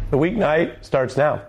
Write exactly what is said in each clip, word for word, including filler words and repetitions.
The weeknight starts now.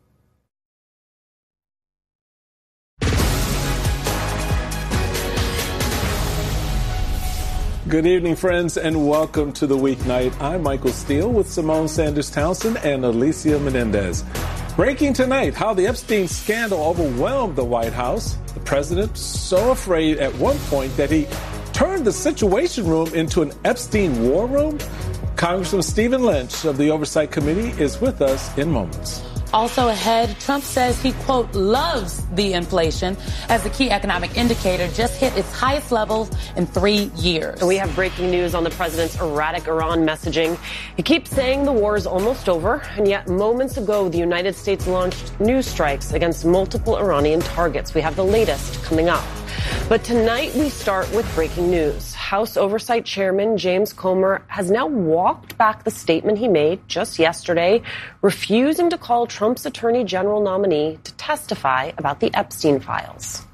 Good evening, friends, and welcome to the weeknight. I'm Michael Steele with Simone Sanders Townsend and Alicia Menendez. Breaking tonight, how the Epstein scandal overwhelmed the White House. The president so afraid at one point that he turned the Situation Room into an Epstein war room. Congressman Stephen Lynch of the Oversight Committee is with us in moments. Also ahead, Trump says he, quote, loves the inflation as the key economic indicator just hit its highest levels in three years. We have breaking news on the president's erratic Iran messaging. He keeps saying the war is almost over, and yet moments ago, the United States launched new strikes against multiple Iranian targets. We have the latest coming up. But tonight we start with breaking news. House Oversight Chairman James Comer has now walked back the statement he made just yesterday, refusing to call Trump's Attorney General nominee to testify about the Epstein files.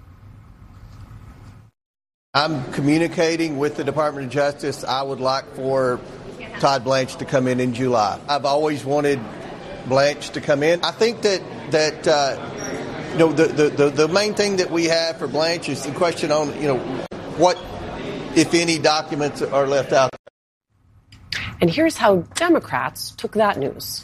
I'm communicating with the Department of Justice. I would like for Todd Blanche to come in in July. I've always wanted Blanche to come in. I think that that uh, you know the, the, the, the main thing that we have for Blanche is the question on you know what, if any, documents are left out. And here's how Democrats took that news.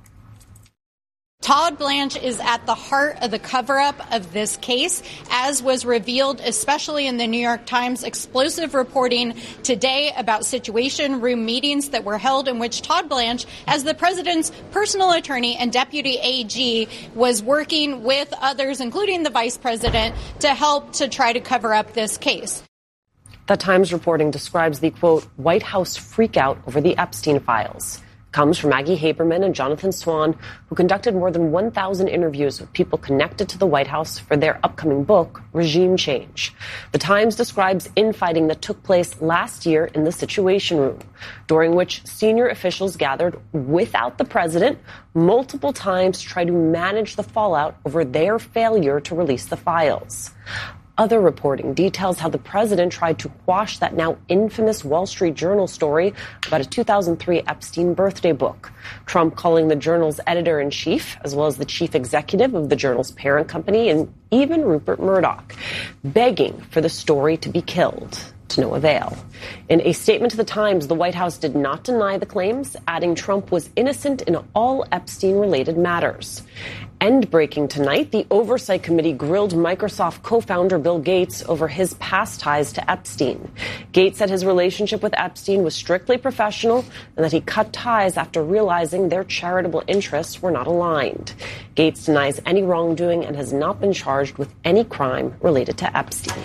Todd Blanche is at the heart of the cover-up of this case, as was revealed especially in the New York Times explosive reporting today about Situation Room meetings that were held in which Todd Blanche, as the president's personal attorney and deputy A G, was working with others, including the vice president, to help to try to cover up this case. The Times reporting describes the, quote, White House freakout over the Epstein files. Comes from Maggie Haberman and Jonathan Swan, who conducted more than one thousand interviews with people connected to the White House for their upcoming book, Regime Change. The Times describes infighting that took place last year in the Situation Room, during which senior officials gathered without the president multiple times to try to manage the fallout over their failure to release the files. Other reporting details how the president tried to quash that now infamous Wall Street Journal story about a two thousand three Epstein birthday book. Trump calling the journal's editor-in-chief, as well as the chief executive of the journal's parent company, and even Rupert Murdoch, begging for the story to be killed. To no avail. In a statement to the Times, the White House did not deny the claims, adding Trump was innocent in all Epstein-related matters. End breaking tonight, the Oversight Committee grilled Microsoft co-founder Bill Gates over his past ties to Epstein. Gates said his relationship with Epstein was strictly professional and that he cut ties after realizing their charitable interests were not aligned. Gates denies any wrongdoing and has not been charged with any crime related to Epstein.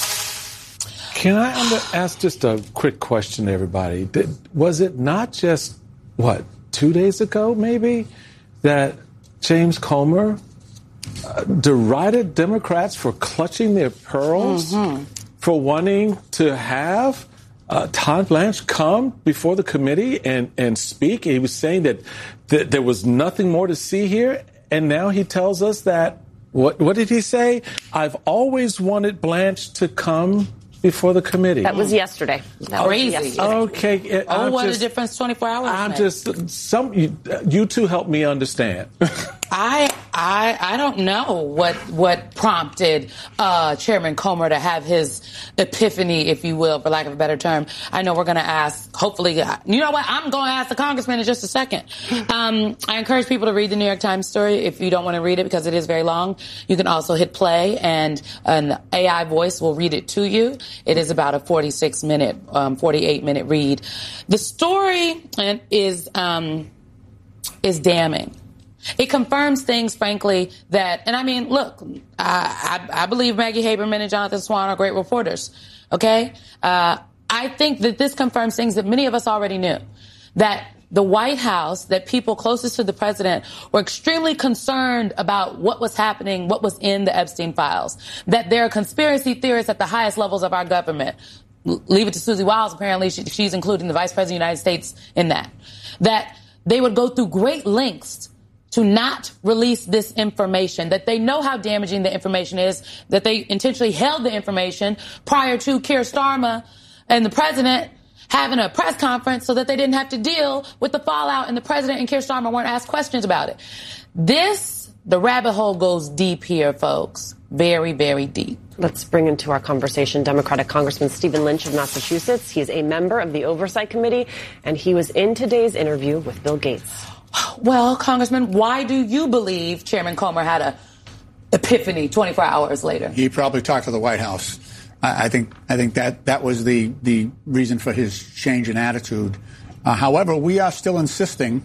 Can I under- ask just a quick question to everybody? Did, was it not just, what, two days ago maybe, that James Comer uh, derided Democrats for clutching their pearls, mm-hmm. for wanting to have uh, Todd Blanche come before the committee and, and speak? He was saying that th- there was nothing more to see here, and now he tells us that, what, what did he say? I've always wanted Blanche to come before the committee. That was yesterday. That Crazy. Was yesterday. Okay. It, oh, I'm what just, a difference twenty-four hours I'm makes. just, some, you, you two help me understand. I I I don't know what what prompted uh, Chairman Comer to have his epiphany, if you will, for lack of a better term. I know we're going to ask, hopefully, you know what, I'm going to ask the congressman in just a second. Um, I encourage people to read the New York Times story if you don't want to read it because it is very long. You can also hit play and an A I voice will read it to you. It is about a forty-six minute, um, forty-eight minute read. The story is um, is damning. It confirms things, frankly, that, and I mean, look, I, I, I believe Maggie Haberman and Jonathan Swan are great reporters, okay? Uh, I think that this confirms things that many of us already knew, that the White House, that people closest to the president were extremely concerned about what was happening, what was in the Epstein files, that there are conspiracy theorists at the highest levels of our government. Leave it to Susie Wiles, apparently she, she's including the Vice President of the United States in that, that they would go through great lengths to not release this information, that they know how damaging the information is, that they intentionally held the information prior to Keir Starmer and the president having a press conference so that they didn't have to deal with the fallout and the president and Keir Starmer weren't asked questions about it. This, the rabbit hole goes deep here, folks. Very, very deep. Let's bring into our conversation Democratic Congressman Stephen Lynch of Massachusetts. He is a member of the Oversight Committee, and he was in today's interview with Bill Gates. Well, Congressman, why do you believe Chairman Comer had a epiphany twenty-four hours later? He probably talked to the White House. I, I think I think that that was the, the reason for his change in attitude. Uh, however, we are still insisting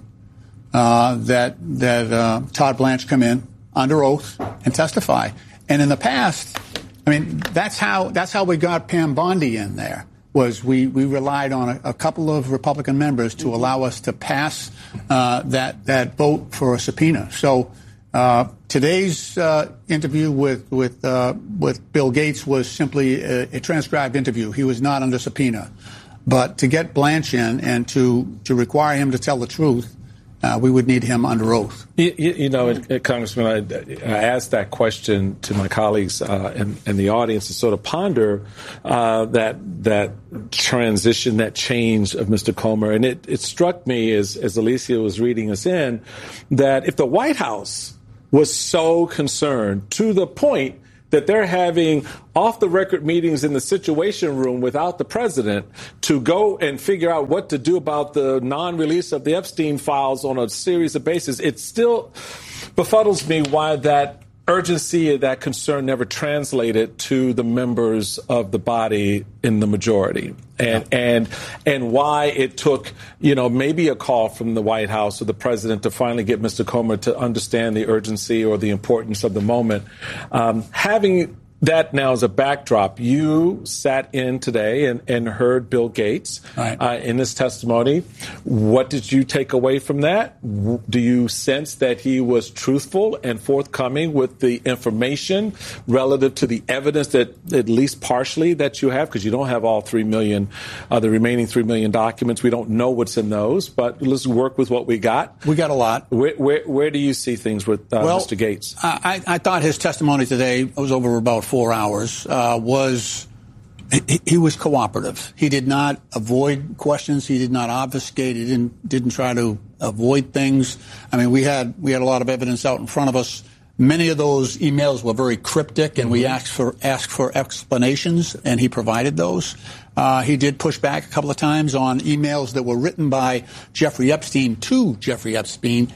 uh, that that uh, Todd Blanche come in under oath and testify. And in the past, I mean, that's how that's how we got Pam Bondi in there. Was we, we relied on a, a couple of Republican members to allow us to pass uh, that that vote for a subpoena. So uh, today's uh, interview with with uh, with Bill Gates was simply a, a transcribed interview. He was not under subpoena. But to get Blanche in and to to require him to tell the truth, Uh, we would need him under oath. You, you, you know, Congressman, I, I asked that question to my colleagues uh, in, in the audience to sort of ponder uh, that that transition, that change of Mister Comer. And it, it struck me as, as Alicia was reading us in that if the White House was so concerned to the point that they're having off-the-record meetings in the Situation Room without the president to go and figure out what to do about the non-release of the Epstein files on a series of bases, it still befuddles me why that urgency, that concern never translated to the members of the body in the majority. And yeah. and and why it took, you know, maybe a call from the White House or the president to finally get Mister Comer to understand the urgency or the importance of the moment. Um, having that now as a backdrop, you sat in today and, and heard Bill Gates right. uh, in his testimony. What did you take away from that? Do you sense that he was truthful and forthcoming with the information relative to the evidence that, at least partially, that you have? Because you don't have all three million, uh, the remaining three million documents. We don't know what's in those, but let's work with what we got. We got a lot. Where, where, where do you see things with uh, well, Mister Gates? I, I thought his testimony today was over about four hours, uh, was he, he was cooperative. He did not avoid questions. He did not obfuscate. He didn't didn't try to avoid things. I mean, we had we had a lot of evidence out in front of us. Many of those emails were very cryptic, and mm-hmm. we asked for asked for explanations, and he provided those. Uh, he did push back a couple of times on emails that were written by Jeffrey Epstein to Jeffrey Epstein,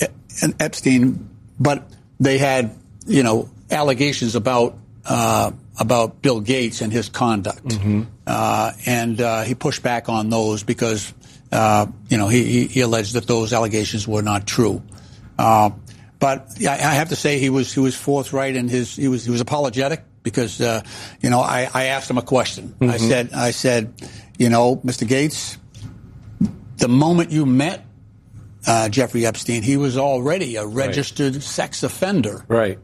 Epstein, but they had, you know, allegations about uh, about Bill Gates and his conduct, mm-hmm. uh, and uh, he pushed back on those because, uh, you know, he, he alleged that those allegations were not true. Uh, but I, I have to say he was he was forthright in his he was he was apologetic because uh, you know I, I asked him a question. Mm-hmm. I said I said you know Mister Gates, the moment you met uh, Jeffrey Epstein, he was already a registered right. sex offender. Right.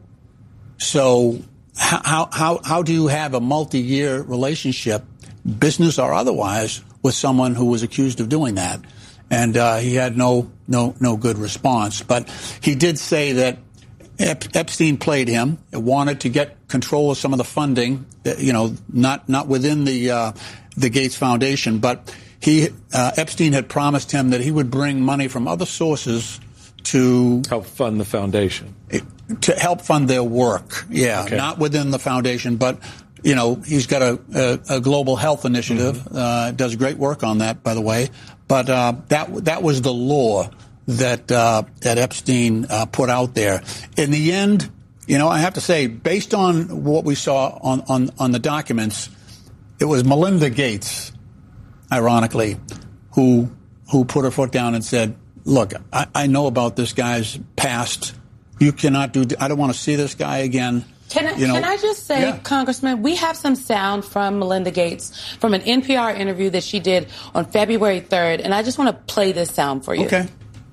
So how how how do you have a multi-year relationship, business or otherwise, with someone who was accused of doing that? And uh, he had no no no good response. But he did say that Ep- Epstein played him, wanted to get control of some of the funding, you know, not not within the uh, the Gates Foundation, but he uh, Epstein had promised him that he would bring money from other sources to help fund the foundation. To help fund their work, yeah, okay. Not within the foundation, but you know, he's got a, a, a global health initiative. Mm-hmm. Uh, does great work on that, by the way. But uh, that that was the law that uh, that Epstein uh, put out there. In the end, you know, I have to say, based on what we saw on on, on the documents, it was Melinda Gates, ironically, who who put her foot down and said, "Look, I, I know about this guy's past. You cannot do. I don't want to see this guy again." Can I, you know, can I just say, yeah. Congressman, we have some sound from Melinda Gates from an N P R interview that she did on February third, and I just want to play this sound for you. Okay.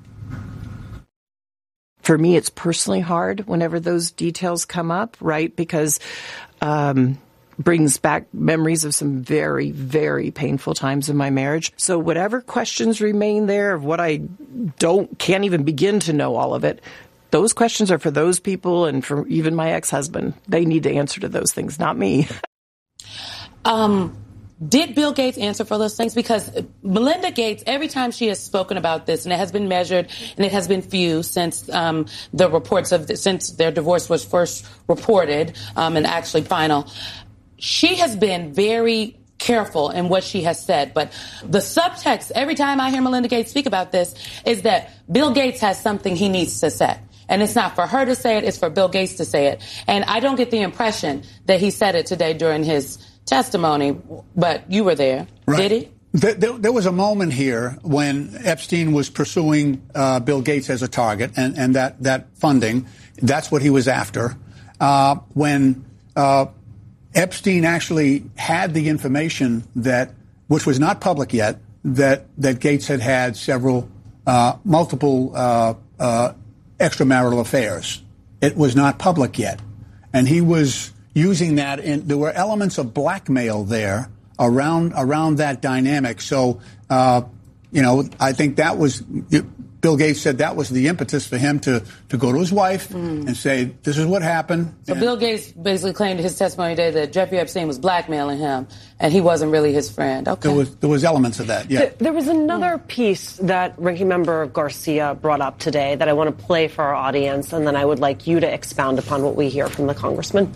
For me, it's personally hard whenever those details come up, right? Because um brings back memories of some very, very painful times in my marriage. So whatever questions remain there of what I don't, can't even begin to know all of it, those questions are for those people and for even my ex-husband. They need to answer to those things, not me. Um, did Bill Gates answer for those things? Because Melinda Gates, every time she has spoken about this, and it has been measured, and it has been few since um, the reports of the, since their divorce was first reported um, and actually final, she has been very careful in what she has said. But the subtext, every time I hear Melinda Gates speak about this, is that Bill Gates has something he needs to say. And it's not for her to say it, it's for Bill Gates to say it. And I don't get the impression that he said it today during his testimony, but you were there. Right. Did he? There, there, there was a moment here when Epstein was pursuing uh, Bill Gates as a target, and, and that, that funding, that's what he was after. Uh, when uh, Epstein actually had the information that, which was not public yet, that, that Gates had had several, uh, multiple uh, uh, extramarital affairs. It was not public yet. And he was using that in, there were elements of blackmail there around, around that dynamic. So, uh, you know, I think that was, Bill Gates said that was the impetus for him to, to go to his wife mm. and say, this is what happened. So and Bill Gates basically claimed in his testimony today that Jeffrey Epstein was blackmailing him and he wasn't really his friend. Okay. There was, there was elements of that, yeah. There was another piece that Ranking Member Garcia brought up today that I want to play for our audience, and then I would like you to expound upon what we hear from the congressman.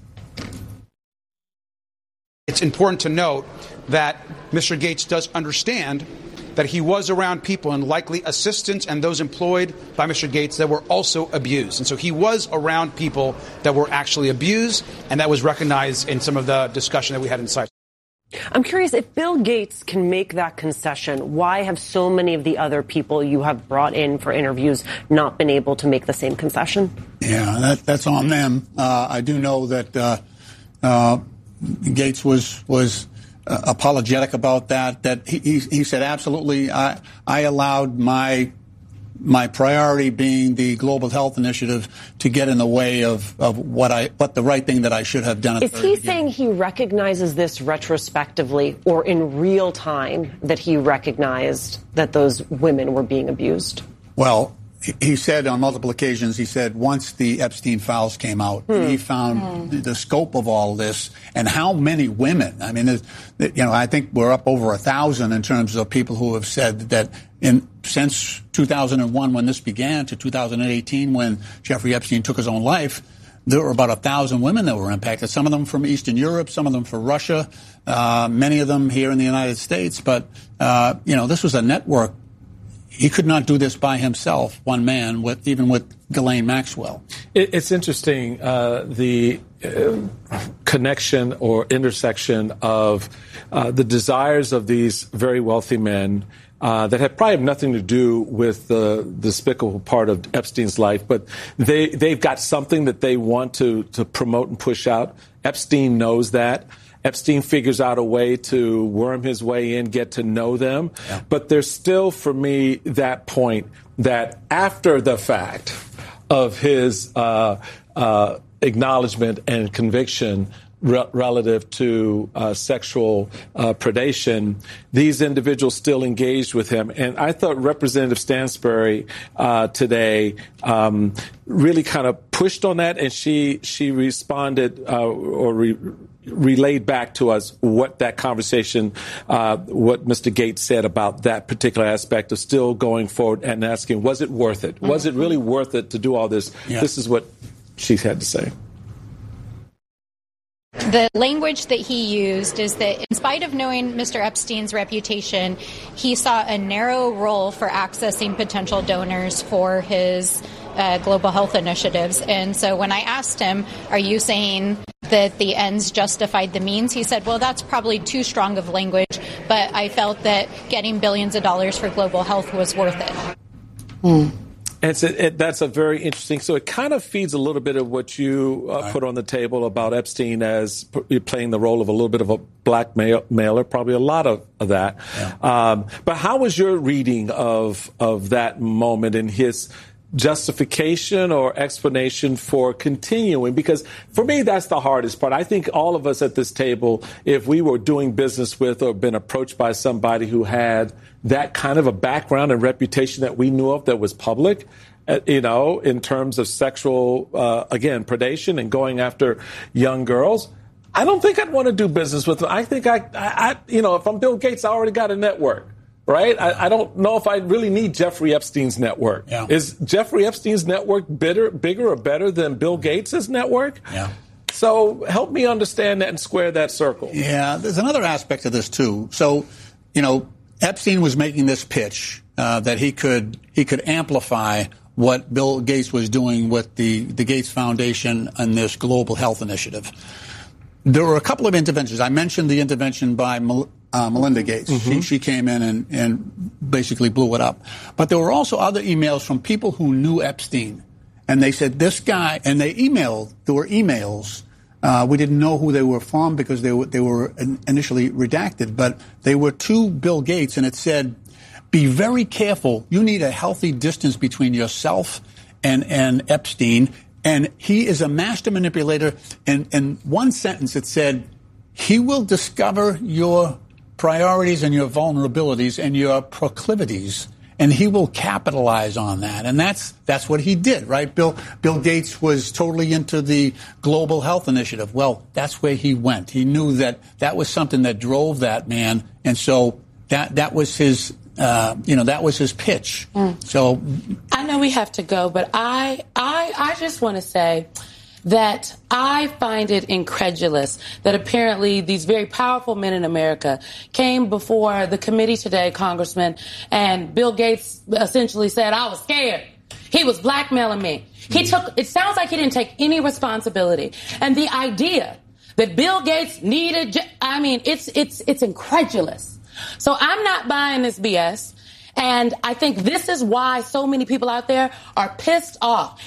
It's important to note that Mister Gates does understand that he was around people and likely assistants and those employed by Mister Gates that were also abused. And so he was around people that were actually abused, and that was recognized in some of the discussion that we had inside. I'm curious, if Bill Gates can make that concession, why have so many of the other people you have brought in for interviews not been able to make the same concession? Yeah, that, that's on them. Uh, I do know that uh, uh, Gates was was uh, apologetic about that. That he, he, he said, absolutely, I, I allowed my my priority being the Global Health Initiative to get in the way of, of what I what the right thing that I should have done. At Is the he beginning. saying he recognizes this retrospectively or in real time that he recognized that those women were being abused? Well, he said on multiple occasions, he said once the Epstein files came out, hmm. he found hmm. the scope of all this and how many women. I mean, you know, I think we're up over a thousand in terms of people who have said that in since two thousand one, when this began, to two thousand eighteen, when Jeffrey Epstein took his own life, there were about a thousand women that were impacted, some of them from Eastern Europe, some of them from Russia, uh, many of them here in the United States. But, uh, you know, this was a network. He could not do this by himself, one man, with even with Ghislaine Maxwell. It, it's interesting, uh, the uh, connection or intersection of uh, the desires of these very wealthy men uh, that have probably nothing to do with the despicable part of Epstein's life, but they, they've got something that they want to, to promote and push out. Epstein knows that. Epstein figures out a way to worm his way in, get to know them. Yeah. But there's still, for me, that point that after the fact of his uh, uh, acknowledgement and conviction re- relative to uh, sexual uh, predation, these individuals still engaged with him. And I thought Representative Stansbury uh, today um, really kind of pushed on that, and she she responded uh, or re- relayed back to us what that conversation, uh, what Mister Gates said about that particular aspect of still going forward and asking, was it worth it? Mm-hmm. Was it really worth it to do all this? Yeah. This is what she had to say. The language that he used is that in spite of knowing Mister Epstein's reputation, he saw a narrow role for accessing potential donors for his uh, global health initiatives. And so when I asked him, are you saying that the ends justified the means? He said, well, that's probably too strong of language, but I felt that getting billions of dollars for global health was worth it. Hmm. And it's a, it, that's a very interesting. So it kind of feeds a little bit of what you uh, put on the table about Epstein as p- playing the role of a little bit of a blackmailer, probably a lot of, of that. Yeah. Um, but how was your reading of of that moment and his justification or explanation for continuing? Because for me, that's the hardest part. I think all of us at this table, if we were doing business with or been approached by somebody who had that kind of a background and reputation that we knew of that was public, uh, you know, in terms of sexual, uh, again, predation and going after young girls, I don't think I'd want to do business with him. I think I, I, I you know, if I'm Bill Gates, I already got a network, right? I, I don't know if I really need Jeffrey Epstein's network. Yeah. Is Jeffrey Epstein's network bigger, bigger or better than Bill Gates' network? Yeah. So help me understand that and square that circle. Yeah, there's another aspect of this, too. So, you know, Epstein was making this pitch uh, that he could he could amplify what Bill Gates was doing with the, the Gates Foundation and this global health initiative. There were a couple of interventions. I mentioned the intervention by Mel, uh, Melinda Gates. Mm-hmm. She, she came in and, and basically blew it up. But there were also other emails from people who knew Epstein. And they said, this guy, and they emailed, there were emails. Uh, we didn't know who they were from because they were, they were initially redacted. But they were to Bill Gates, and it said, be very careful. You need a healthy distance between yourself and, and Epstein. And he is a master manipulator. And in one sentence, it said, he will discover your priorities and your vulnerabilities and your proclivities, and he will capitalize on that. And that's that's what he did, right? Bill Bill Gates was totally into the global health initiative. Well, that's where he went. He knew that that was something that drove that man, and so that that was his uh, you know that was his pitch. Mm. So I know we have to go, but I I I just want to say that I find it incredulous that apparently these very powerful men in America came before the committee today, Congressman, and Bill Gates essentially said, I was scared. He was blackmailing me. He took, it sounds like he didn't take any responsibility. And the idea that Bill Gates needed, I mean, it's, it's, it's incredulous. So I'm not buying this B S. And I think this is why so many people out there are pissed off.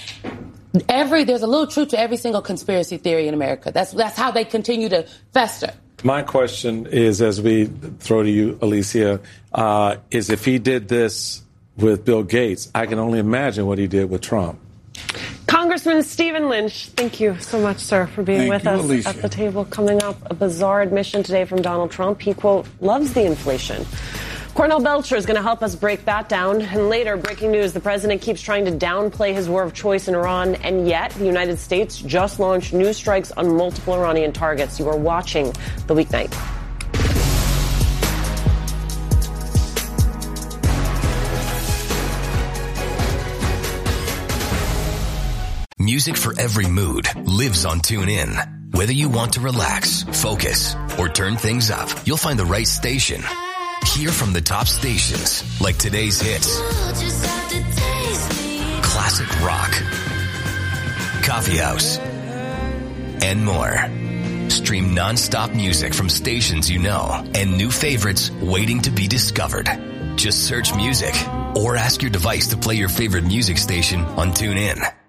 Every there's a little truth to every single conspiracy theory in America. That's that's how they continue to fester. My question is, as we throw to you, Alicia, uh, is if he did this with Bill Gates, I can only imagine what he did with Trump. Congressman Stephen Lynch, thank you so much, sir, for being thank with you, us Alicia. At the table. Coming up, a bizarre admission today from Donald Trump. He, quote, loves the inflation. Cornell Belcher is going to help us break that down. And later, breaking news, the president keeps trying to downplay his war of choice in Iran, and yet the United States just launched new strikes on multiple Iranian targets. You are watching The Weeknight. Music for every mood lives on TuneIn. Whether you want to relax, focus, or turn things up, you'll find the right station. Hear from the top stations like today's hits, classic rock, coffee house, and more. Stream non-stop music from stations you know and new favorites waiting to be discovered. Just search music or ask your device to play your favorite music station on TuneIn.